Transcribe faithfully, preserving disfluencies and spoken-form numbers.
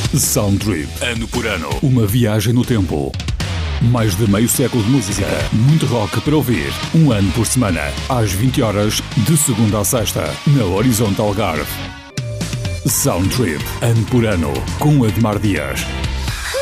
Sound Trip, ano por ano, uma viagem no tempo. Mais de meio século de música, muito rock para ouvir, um ano por semana, às vinte horas, de segunda a sexta, na Horizonte Algarve. Sound Trip, ano por ano, com Admar Dias.